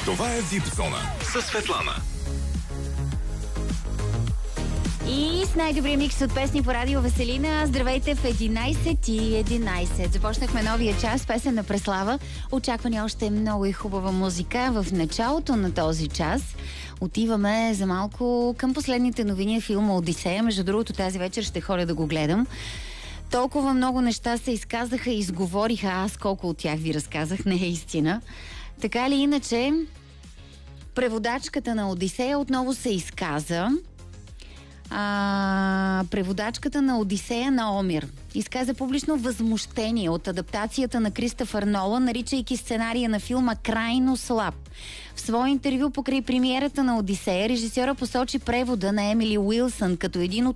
Това е VIP Зона със Светлана. И с най-добрия микс от песни по радио Веселина. Здравейте в 11:11. Започнахме новия час, песен на Преслава. Очаква ни още много и хубава музика. В началото на този час отиваме за малко към последните новини в филма Одисея. Между другото, тази вечер ще ходя да го гледам. Толкова много неща се изказаха и изговориха. Аз колко от тях ви разказах, не е истина. Така или иначе, преводачката на Одисея отново се изказа. Преводачката на Одисея Наомир изказа публично възмущение от адаптацията на Кристофър Нолан, наричайки сценария на филма крайно слаб. В свое интервю покрай премиерата на Одисея, режисьора посочи превода на Емили Уилсън като един от